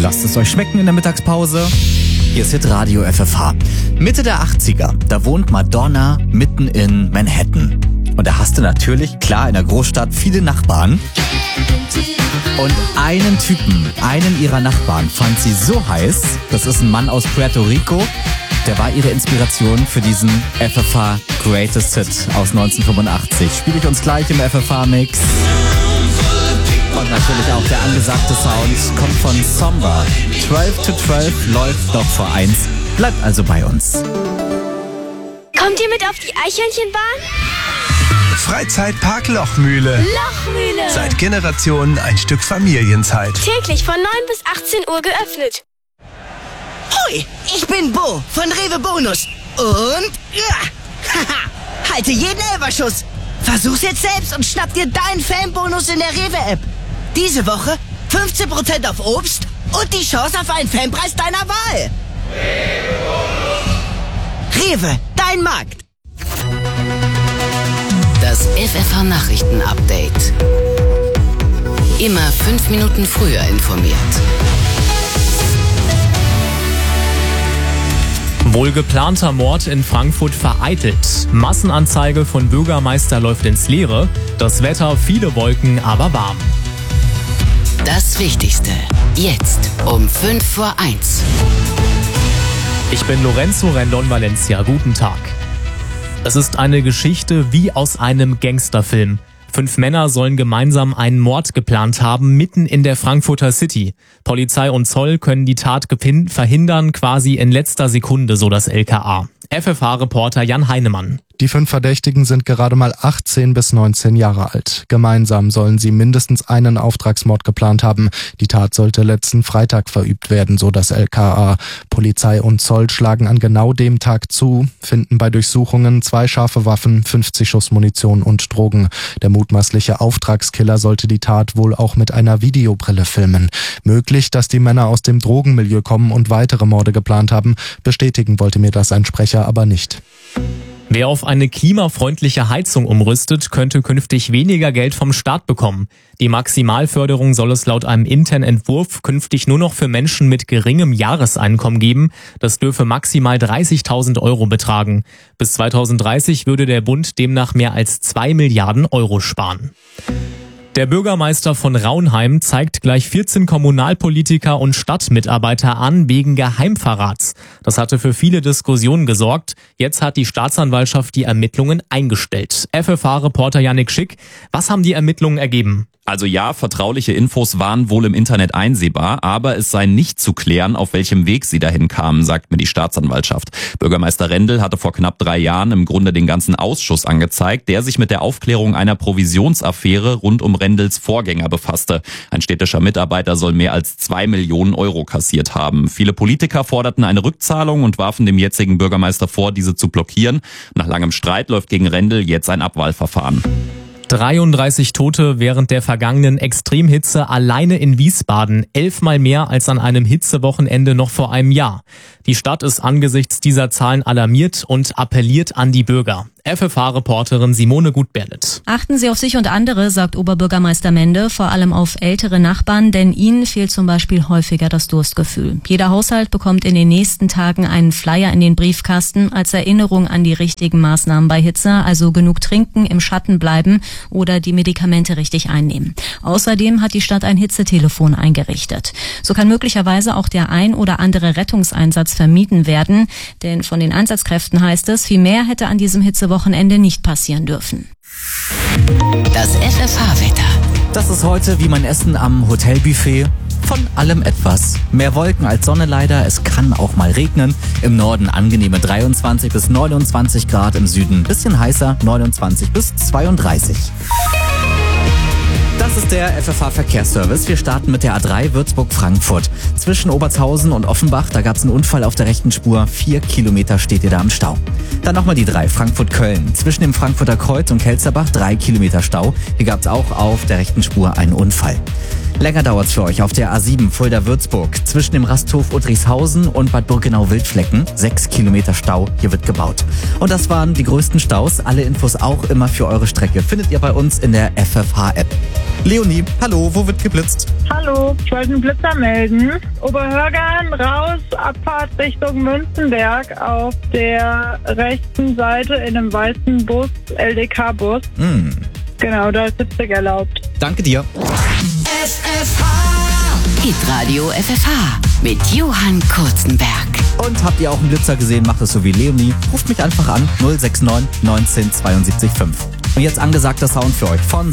Lasst es euch schmecken in der Mittagspause. Hier ist Hitradio FFH. Mitte der 80er, da wohnt Madonna mitten in Manhattan. Und da hast du natürlich, klar, in der Großstadt viele Nachbarn. Und einen Typen, einen ihrer Nachbarn, fand sie so heiß. Das ist ein Mann aus Puerto Rico. Der war ihre Inspiration für diesen FFH Greatest Hit aus 1985. Spiele ich uns gleich im FFH-Mix. Und natürlich auch der angesagte Sound kommt von Somber. 12 to 12 läuft doch vor 1. Bleibt also bei uns. Kommt ihr mit auf die Eichhörnchenbahn? Freizeitpark Lochmühle. Lochmühle. Seit Generationen ein Stück Familienzeit. Täglich von 9 bis 18 Uhr geöffnet. Hoi, ich bin Bo von Rewe Bonus. Und halte jeden Elferschuss. Versuch's jetzt selbst und schnapp dir deinen Fanbonus in der Rewe-App. Diese Woche 15% auf Obst und die Chance auf einen Fanpreis deiner Wahl. Rewe, dein Markt. Das FFH-Nachrichten-Update. Immer 5 Minuten früher informiert. Wohl geplanter Mord in Frankfurt vereitelt. Massenanzeige von Bürgermeister läuft ins Leere. Das Wetter, viele Wolken, aber warm. Das Wichtigste. Jetzt um 1:05. Ich bin Lorenzo Rendon Valencia. Guten Tag. Es ist eine Geschichte wie aus einem Gangsterfilm. 5 Männer sollen gemeinsam einen Mord geplant haben, mitten in der Frankfurter City. Polizei und Zoll können die Tat verhindern, quasi in letzter Sekunde, so das LKA. FFH-Reporter Jan Heinemann. Die 5 Verdächtigen sind gerade mal 18 bis 19 Jahre alt. Gemeinsam sollen sie mindestens einen Auftragsmord geplant haben. Die Tat sollte letzten Freitag verübt werden, so das LKA. Polizei und Zoll schlagen an genau dem Tag zu, finden bei Durchsuchungen 2 scharfe Waffen, 50 Schuss Munition und Drogen. Der mutmaßliche Auftragskiller sollte die Tat wohl auch mit einer Videobrille filmen. Möglich, dass die Männer aus dem Drogenmilieu kommen und weitere Morde geplant haben. Bestätigen wollte mir das ein Sprecher aber nicht. Wer auf eine klimafreundliche Heizung umrüstet, könnte künftig weniger Geld vom Staat bekommen. Die Maximalförderung soll es laut einem internen Entwurf künftig nur noch für Menschen mit geringem Jahreseinkommen geben. Das dürfe maximal 30.000 Euro betragen. Bis 2030 würde der Bund demnach mehr als 2 Milliarden Euro sparen. Der Bürgermeister von Raunheim zeigt gleich 14 Kommunalpolitiker und Stadtmitarbeiter an wegen Geheimverrats. Das hatte für viele Diskussionen gesorgt. Jetzt hat die Staatsanwaltschaft die Ermittlungen eingestellt. FFH-Reporter Yannick Schick, was haben die Ermittlungen ergeben? Also ja, vertrauliche Infos waren wohl im Internet einsehbar, aber es sei nicht zu klären, auf welchem Weg sie dahin kamen, sagt mir die Staatsanwaltschaft. Bürgermeister Rendel hatte vor knapp 3 Jahren im Grunde den ganzen Ausschuss angezeigt, der sich mit der Aufklärung einer Provisionsaffäre rund um Rendels Vorgänger befasste. Ein städtischer Mitarbeiter soll mehr als 2 Millionen Euro kassiert haben. Viele Politiker forderten eine Rückzahlung und warfen dem jetzigen Bürgermeister vor, diese zu blockieren. Nach langem Streit läuft gegen Rendel jetzt ein Abwahlverfahren. 33 Tote während der vergangenen Extremhitze alleine in Wiesbaden, 11-mal mehr als an einem Hitzewochenende noch vor einem Jahr. Die Stadt ist angesichts dieser Zahlen alarmiert und appelliert an die Bürger. FFH-Reporterin Simone Gutberlet. Achten Sie auf sich und andere, sagt Oberbürgermeister Mende, vor allem auf ältere Nachbarn, denn ihnen fehlt zum Beispiel häufiger das Durstgefühl. Jeder Haushalt bekommt in den nächsten Tagen einen Flyer in den Briefkasten als Erinnerung an die richtigen Maßnahmen bei Hitze, also genug trinken, im Schatten bleiben oder die Medikamente richtig einnehmen. Außerdem hat die Stadt ein Hitzetelefon eingerichtet. So kann möglicherweise auch der ein oder andere Rettungseinsatz vermieden werden, denn von den Einsatzkräften heißt es, viel mehr hätte an diesem Hitzewochenende nicht passieren dürfen. Das FFH-Wetter. Das ist heute wie mein Essen am Hotelbuffet. Von allem etwas. Mehr Wolken als Sonne leider. Es kann auch mal regnen. Im Norden angenehme 23 bis 29 Grad. Im Süden bisschen heißer, 29 bis 32. Das ist der FFH-Verkehrsservice. Wir starten mit der A3 Würzburg-Frankfurt. Zwischen Obertshausen und Offenbach, da gab es einen Unfall auf der rechten Spur. 4 Kilometer steht ihr da im Stau. Dann nochmal die 3 Frankfurt-Köln. Zwischen dem Frankfurter Kreuz und Kelzerbach 3 Kilometer Stau. Hier gab es auch auf der rechten Spur einen Unfall. Länger dauert's für euch auf der A7 Fulda-Würzburg. Zwischen dem Rasthof Udrickhausen und Bad Burgenau-Wildflecken. 6 Kilometer Stau, hier wird gebaut. Und das waren die größten Staus. Alle Infos auch immer für eure Strecke findet ihr bei uns in der FFH-App. Leonie, hallo, wo wird geblitzt? Hallo, ich wollte einen Blitzer melden. Oberhörgern raus, Abfahrt Richtung Münzenberg auf der rechten Seite in einem weißen Bus, LDK-Bus. Genau, da ist Sitzig erlaubt. Danke dir. FFH. Hitradio FFH mit Johann Kurzenberg. Und habt ihr auch einen Blitzer gesehen, macht es so wie Leonie. Ruft mich einfach an, 069 19 72 5. Und jetzt angesagter Sound für euch von